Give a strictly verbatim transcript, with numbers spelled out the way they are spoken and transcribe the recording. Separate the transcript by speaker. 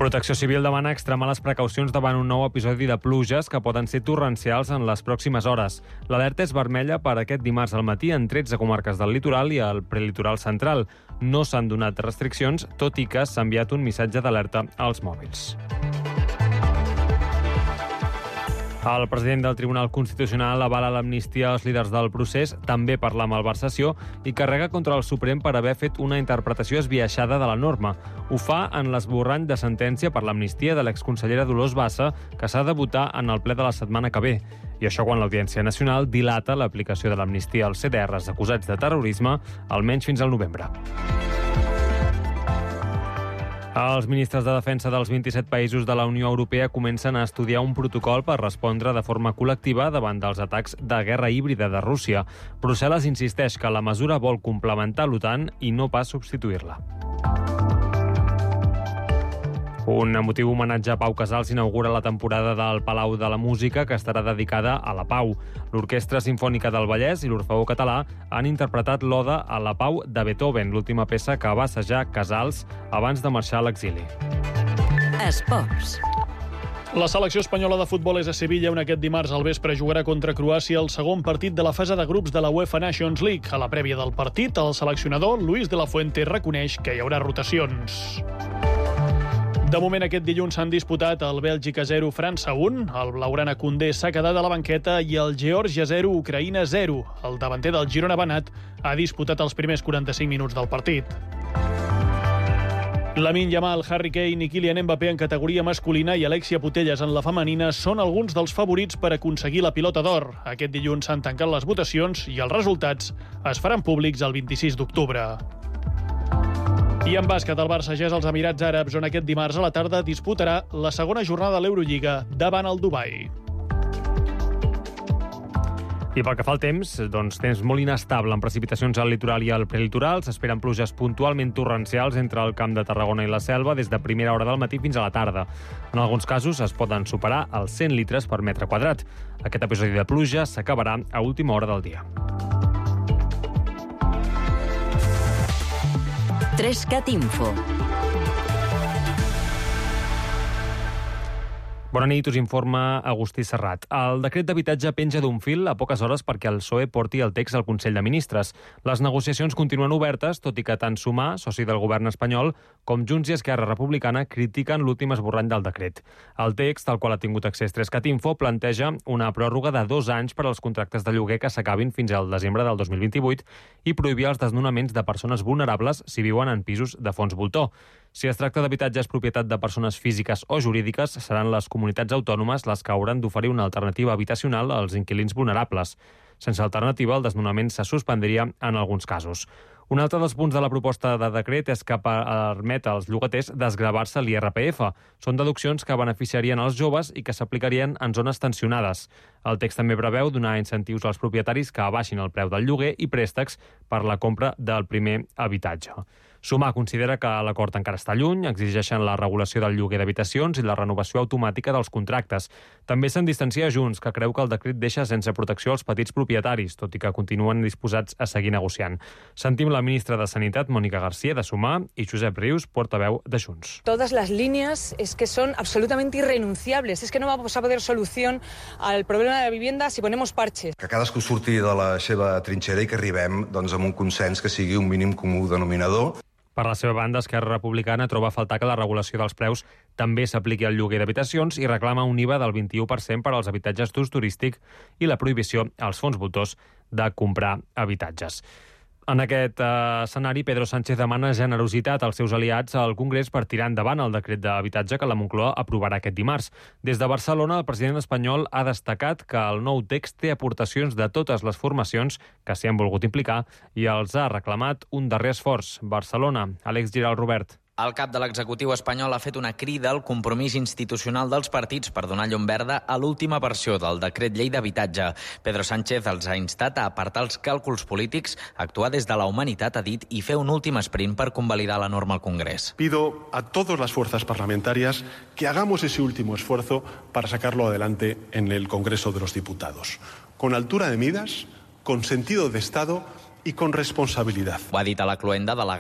Speaker 1: Protecció Civil demana extremar les precaucions davant un nou episodi de pluges que poden ser torrencials en les pròximes hores. L'alerta és vermella per aquest dimarts al matí en tretze comarques del litoral i el prelitoral central. No s'han donat restriccions, tot i que s'ha enviat un missatge d'alerta als mòbils. El president del Tribunal Constitucional avala l'amnistia als líders del procés, també parla amb Malversació i carrega contra el Suprem per haver fet una interpretació esbiaixada de la norma. Ho fa en l'esborrany de sentència per l'amnistia de l'exconsellera Dolors Bassa, que s'ha de votar en el ple de la setmana que ve. I això quan l'Audiència Nacional dilata l'aplicació de l'amnistia als C D Rs acusats de terrorisme, almenys fins al novembre. Els ministres de defensa dels vint-i-set països de la Unió Europea comencen a estudiar un protocol per respondre de forma col·lectiva davant dels atacs de guerra híbrida de Rússia. Brussel·les insisteix que la mesura vol complementar l'OTAN i no pas substituir-la. Un emotiu homenatge a Pau Casals inaugura la temporada del Palau de la Música, que estarà dedicada a la pau. L'Orquestra Simfònica del Vallès i l'Orfeó Català han interpretat l'Oda a la Pau de Beethoven, l'última peça que va assajar Casals abans de marxar a l'exili.
Speaker 2: Esports.
Speaker 3: La selecció espanyola de futbol és a Sevilla, on aquest dimarts al vespre jugarà contra Croàcia el segon partit de la fase de grups de la UEFA Nations League. A la prèvia del partit, el seleccionador Luis de la Fuente reconeix que hi haurà rotacions. De moment, aquest dilluns s'han disputat el Bèlgica zero, França un, el blaugrana Koundé s'ha quedat a la banqueta i el Geòrgia zero, Ucraïna zero. El davanter del Girona Banat ha disputat els primers quaranta-cinc minuts del partit. Lamine Yamal, Harry Kane i Kylian Mbappé en categoria masculina i Alexia Putellas en la femenina són alguns dels favorits per aconseguir la pilota d'or. Aquest dilluns s'han tancat les votacions i els resultats es faran públics el vint-i-sis d'octubre. I en bàsquet, el Barça ja és als Emirats Àrabs, on aquest dimarts a la tarda disputarà la segona jornada de l'Eurolliga davant el Dubai.
Speaker 1: I pel que fa al temps, doncs temps molt inestable amb precipitacions al litoral i al prelitoral. S'esperen pluges puntualment torrencials entre el Camp de Tarragona i la Selva des de primera hora del matí fins a la tarda. En alguns casos es poden superar els cent litres per metre quadrat. Aquest episodi de pluja s'acabarà a última hora del dia.
Speaker 2: Trescat Info.
Speaker 1: Bona nit, us informa Agustí Serrat. El decret d'habitatge penja d'un fil a poques hores perquè el P S O E porti el text al Consell de Ministres. Les negociacions continuen obertes, tot i que tant Sumar, soci del govern espanyol, com Junts i Esquerra Republicana critiquen l'últim esborrany del decret. El text, al qual ha tingut accés Trescat Info, planteja una pròrroga de dos anys per als contractes de lloguer que s'acabin fins al desembre del dos mil vint-i-vuit i prohibir els desnonaments de persones vulnerables si viuen en pisos de fons voltor. Si es tracta d'habitatges propietat de persones físiques o jurídiques, seran les comunitats autònomes les que hauran d'oferir una alternativa habitacional als inquilins vulnerables. Sense alternativa, el desnonament se suspendria en alguns casos. Un altre dels punts de la proposta de decret és que permet als llogaters desgravar-se l'I R P F. Són deduccions que beneficiarien els joves i que s'aplicarien en zones tensionades. El text també preveu donar incentius als propietaris que abaixin el preu del lloguer i préstecs per la compra del primer habitatge. Sumar considera que l'acord encara està lluny, exigeixen la regulació del lloguer d'habitacions i la renovació automàtica dels contractes. També se'n distancia Junts, que creu que el decret deixa sense protecció els petits propietaris, tot i que continuen disposats a seguir negociant. Sentim la ministra de Sanitat, Mónica García, de Sumar, i Josep Rius, portaveu de Junts.
Speaker 4: Todas las líneas es que son absolutamente irrenunciables. Es que no vamos a poder solución al problema de la vivienda si ponemos parches.
Speaker 5: Que cadascú surti de la seva trinxera i que arribem doncs, amb un consens que sigui un mínim comú denominador.
Speaker 1: Per la seva banda, Esquerra Republicana troba a faltar que la regulació dels preus també s'apliqui al lloguer d'habitacions i reclama un I V A del vint-i-u per cent per als habitatges d'ús turístic i la prohibició als fons voltors de comprar habitatges. En aquest eh, escenari, Pedro Sánchez demana generositat als seus aliats al Congrés per tirar endavant el decret d'habitatge que la Moncloa aprovarà aquest dimarts. Des de Barcelona, el president espanyol ha destacat que el nou text té aportacions de totes les formacions que s'hi han volgut implicar i els ha reclamat un darrer esforç. Barcelona, Àlex Giral Robert.
Speaker 6: El cap de l'executiu espanyol ha fet una crida al compromís institucional dels partits per donar llum verda a l'última versió del decret llei d'habitatge. Pedro Sánchez els ha instat a apartar els càlculs polítics, actuar des de la humanitat, ha dit, i fer un últim sprint per convalidar la norma al Congrés.
Speaker 7: Pido a todas las fuerzas parlamentarias que hagamos ese último esfuerzo para sacarlo adelante en el Congreso de los Diputados. Con altura de miras, con sentido de Estado y con responsabilidad.
Speaker 6: Ho ha dit a la cloenda delegat